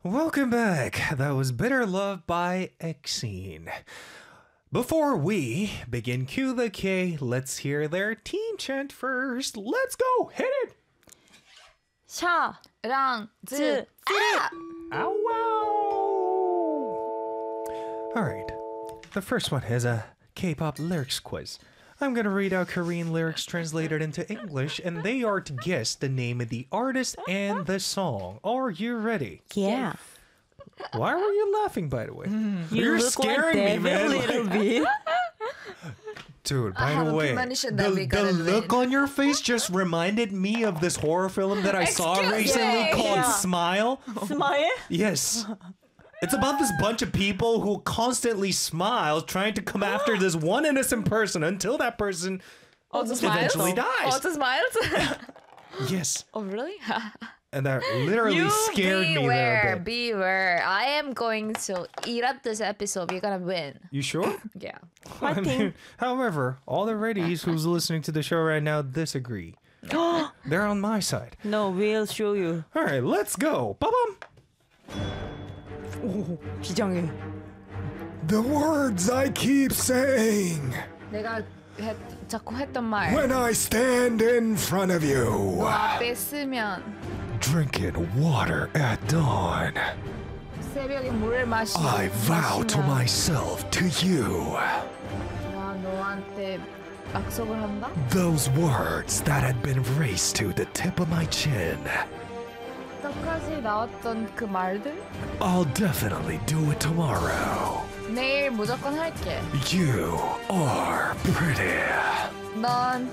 Welcome back. That was Bitter Love by Exene. Before we begin Cue the K, let's hear their team chant first. Let's go. Hit it. 샤, 랑, 즈, 아! Ow, wow. All right. The first one is a K-pop lyrics quiz. I'm going to read out Korean lyrics translated into English, and they are to guess the name of the artist and the song. Are you ready? Yeah. Why were you laughing, by the way? You You're look scaring like me, man. a little bit. Dude, I by have the a way, premonition that we the gotta look win. on your face just reminded me of this horror film that I saw Excuse recently me. called Yeah. Smile. Smile? Yes. It's about this bunch of people who constantly smile trying to come after this one innocent person until that person eventually dies. Also smiles? Yes. Oh, really? And that literally scared me there. But beware. I am going to eat up this episode. We're gonna win. you sure? Yeah. I mean, however, all the reddies who's listening to the show right now disagree. They're on my side. No, we'll show you. All right, let's go. Ba-bum. 오, 비장해. The words I keep saying 내가 자꾸 했던 말. when I stand in front of you, 너 앞에 쓰면 drinking water at dawn. 새벽에 물을 마시. I vow to myself, to you, 와, 너한테 약속을 한다? those words that had been raced to the tip of my chin. 끝까지 나왔던 그 말들? I'll definitely do it tomorrow. 내일 무조건 할게. You are pretty. 넌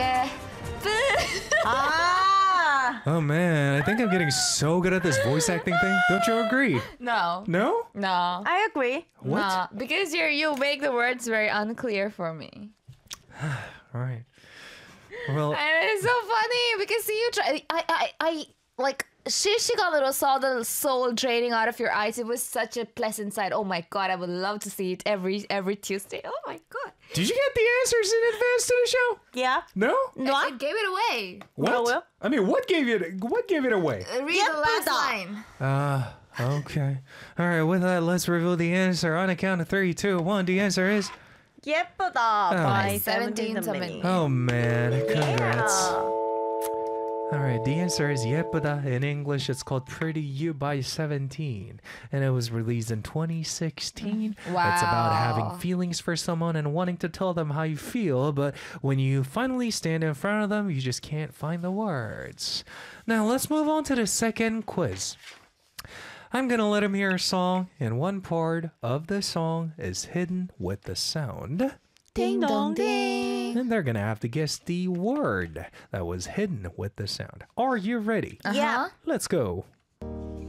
아! Oh man, I think I'm getting so good at this voice acting thing. Don't you agree? No. No? No. I agree. What? No. Because you make the words very unclear for me. All right. Well, And it's so funny because you try. I like 실시간으로 saw the soul draining out of your eyes. It was such a pleasant sight. Oh my god, I would love to see it every Tuesday. Oh my god. did you get the answers in advance to the show? Yeah. No? No? I gave it away. What? 뭐라고요? I mean, what gave it away? Read the last 예쁘다. line. Okay. All right, with that, let's reveal the answer on a count of 3, 2, 1. The answer is 예쁘다 by 17 17 something. oh man, congrats. Yeah. All right, the answer is 예쁘다. In English, it's called Pretty You by 17. And it was released in 2016. Wow. It's about having feelings for someone and wanting to tell them how you feel, but when you finally stand in front of them, you just can't find the words. Now, let's move on to the second quiz. I'm going to let him hear a song, and one part of the song is hidden with the sound. Ding dong ding. And they're going to have to guess the word that was hidden with the sound. Are you ready? Yeah. Let's go.